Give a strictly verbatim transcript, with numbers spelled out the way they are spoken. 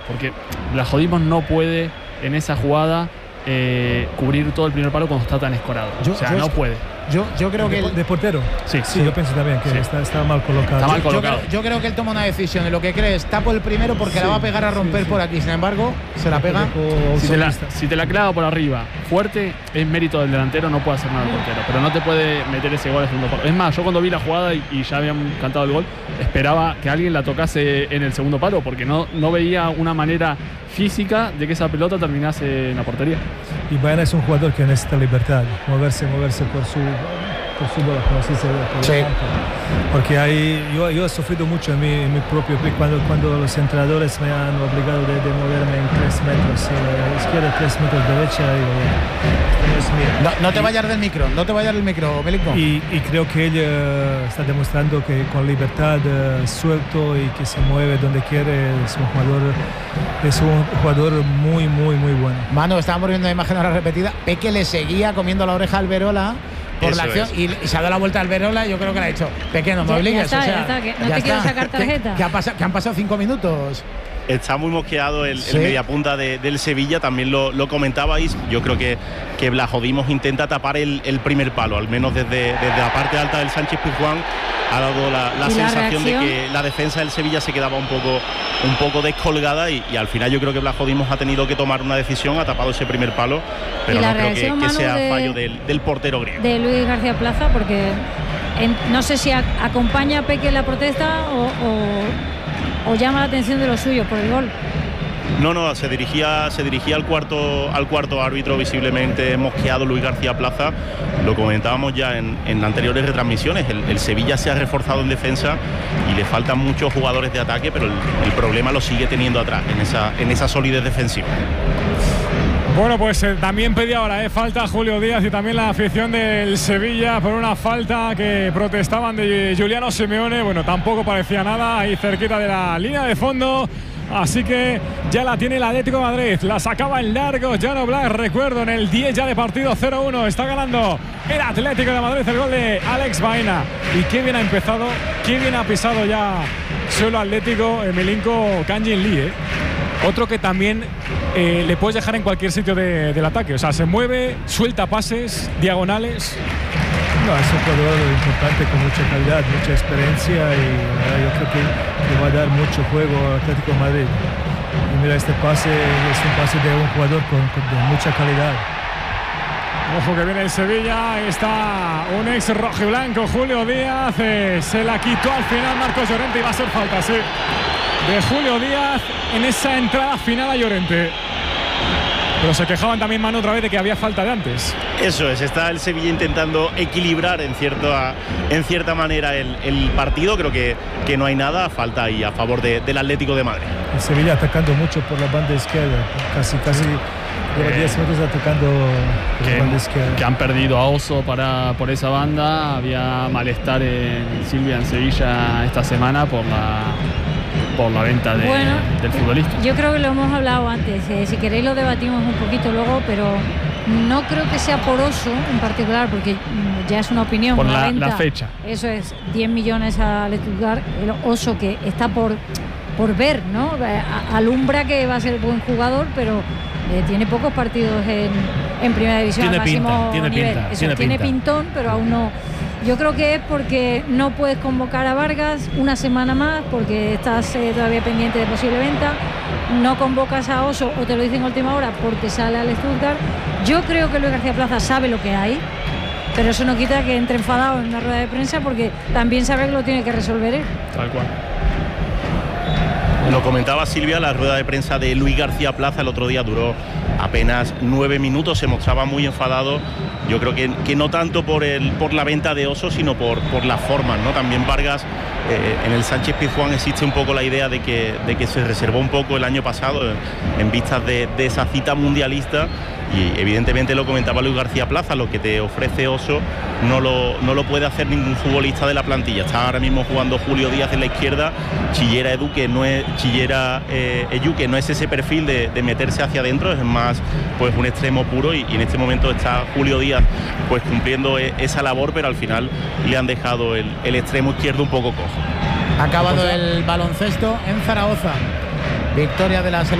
porque Vlachodimos no puede en esa jugada eh, cubrir todo el primer palo cuando está tan escorado. Yo, o sea, no es, puede. Yo, yo creo que... ¿De, el, de portero? Sí, sí, yo pienso también que sí. está, está mal colocado. Está mal colocado. Yo, creo, yo creo que él toma una decisión de lo que cree es tapo el primero porque sí, la va a pegar a romper sí, sí. por aquí. Sin embargo, se la pega. Si te la, si te la clava por arriba fuerte, es mérito del delantero, no puede hacer nada el portero. Pero no te puede meter ese gol al segundo palo. Es más, yo cuando vi la jugada y, y ya habían cantado el gol, esperaba que alguien la tocase en el segundo palo porque no, no veía una manera física de que esa pelota terminase en la portería. Y Baena es un jugador que necesita libertad, moverse, moverse por su... por su bola, como se dice, por sí. Porque hay, yo, yo he sufrido mucho en mi, en mi propio pick cuando, cuando los entrenadores me han obligado de, de moverme en tres metros eh, izquierda, tres metros derecha y, no es mío. No, no te vayas del micro, no te vayas del micro, Belinco. Y, y creo que él uh, está demostrando que con libertad, uh, suelto y que se mueve donde quiere, es un jugador, es un jugador muy, muy, muy bueno. Manu, estábamos viendo la imagen ahora repetida, Peque le seguía comiendo la oreja al Verola por Eso la acción y, y se ha dado la vuelta al Verola. Yo creo que le ha dicho pequeño, no me obligues. Ya está, o sea, ya está, que no ya te quiero está. sacar tarjeta. Que, que, ha pasado, que han pasado cinco minutos. Está muy mosqueado el, sí. el mediapunta de, del Sevilla, también lo, lo comentabais. Yo creo que, que Vlachodimos intenta tapar el, el primer palo, al menos desde, desde la parte alta del Sánchez Pizjuán. Ha dado la, la sensación la de que la defensa del Sevilla se quedaba un poco, un poco descolgada y, y al final yo creo que Vlachodimos ha tenido que tomar una decisión, ha tapado ese primer palo, pero no creo que, que sea de, fallo del, del portero griego. De Luis García Plaza, porque en, no sé si a, acompaña a Peque en la protesta o, o, o llama la atención de los suyos por el gol. No, no, se dirigía, se dirigía al cuarto, al cuarto árbitro, visiblemente mosqueado Luis García Plaza. Lo comentábamos ya en, en anteriores retransmisiones. El, el Sevilla se ha reforzado en defensa y le faltan muchos jugadores de ataque, pero el, el problema lo sigue teniendo atrás, en esa, en esa solidez defensiva. Bueno, pues eh, también pedía ahora eh, falta Julio Díaz y también la afición del Sevilla por una falta que protestaban de Giuliano Simeone. Bueno, tampoco parecía nada ahí cerquita de la línea de fondo. Así que ya la tiene el Atlético de Madrid. La sacaba en largo Jan Oblak, recuerdo, en el diez ya de partido, cero uno. Está ganando el Atlético de Madrid, el gol de Alex Baena. Y qué bien ha empezado, qué bien ha pisado ya suelo Atlético, el Milinko Kangin Lee, ¿eh? Otro que también eh, le puedes dejar en cualquier sitio de, del ataque. O sea, se mueve, suelta pases, diagonales. No, es un jugador importante con mucha calidad, mucha experiencia y uh, yo creo que le va a dar mucho juego al Atlético de Madrid. Y mira, este pase es un pase de un jugador con, con de mucha calidad. Ojo que viene el Sevilla, ahí está un ex rojiblanco, Julio Díaz, eh, se la quitó al final Marcos Llorente y va a ser falta, sí, de Julio Díaz en esa entrada final a Llorente. Pero se quejaban también, Manu, otra vez de que había falta de antes. Eso es, está el Sevilla intentando equilibrar en, cierto, en cierta manera el, el partido. Creo que, que no hay nada, falta ahí a favor de, del Atlético de Madrid. El Sevilla atacando mucho por la banda izquierda, casi, casi lleva diez minutos atacando por que, la banda izquierda. Que han perdido a Oso para, por esa banda. Había malestar en Silvia, en Sevilla, esta semana por la... por la venta de, bueno, del futbolista. Yo creo que lo hemos hablado antes, eh, si queréis lo debatimos un poquito luego, pero no creo que sea por Oso en particular, porque ya es una opinión. Por una la, venta, la fecha. Eso es, diez millones al Stuttgart, el Oso que está por, por ver, ¿no? Alumbra que va a ser buen jugador, pero eh, tiene pocos partidos en, en primera división tiene al máximo pinta, tiene nivel. Pinta, Eso, tiene, tiene pinta. pintón, pero aún no. Yo creo que es porque no puedes convocar a Vargas una semana más, porque estás eh, todavía pendiente de posible venta. No convocas a Oso, o te lo dicen a última hora, porque sale al Stuttgart. Yo creo que Luis García Plaza sabe lo que hay, pero eso no quita que entre enfadado en una rueda de prensa, porque también sabe que lo tiene que resolver él. Tal cual. Lo comentaba Silvia, la rueda de prensa de Luis García Plaza el otro día duró apenas nueve minutos, se mostraba muy enfadado. Yo creo que, que no tanto por, el, por la venta de Oso, sino por, por las formas, ¿no? También Vargas, eh, en el Sánchez Pizjuán existe un poco la idea de que, de que se reservó un poco el año pasado en vistas de, de esa cita mundialista. Y evidentemente lo comentaba Luis García Plaza, lo que te ofrece Oso no lo, no lo puede hacer ningún futbolista de la plantilla. Está ahora mismo jugando Julio Díaz en la izquierda, Chillera Edu, que no es Chillera eh, Eyu, que no es ese perfil de, de meterse hacia adentro, es más pues un extremo puro, y, y en este momento está Julio Díaz pues cumpliendo esa labor, pero al final le han dejado el, el extremo izquierdo un poco cojo. Ha acabado el baloncesto en Zaragoza. Victoria de la selección.